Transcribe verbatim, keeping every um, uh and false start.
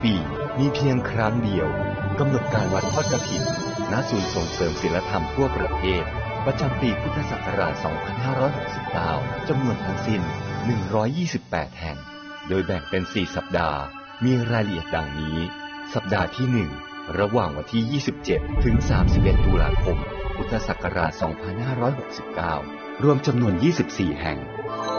ปีมีเพียงครั้งเดียวกำหนดการวัดทอดกฐินณศูนย์ส่งเสริมศีลธรรมทั่วประเทศประจำปีพุทธศักราช สองพันห้าร้อยหกสิบเก้า จำนวนทั้งสิ้น หนึ่งร้อยยี่สิบแปด แห่งโดยแบ่งเป็น สี่ สัปดาห์มีรายละเอียดดังนี้สัปดาห์ที่ หนึ่ง ระหว่างวันที่ ยี่สิบเจ็ด ถึง สามสิบเอ็ด ตุลาคม พุทธศักราช สองพันห้าร้อยหกสิบเก้า รวมจำนวน ยี่สิบสี่ แห่ง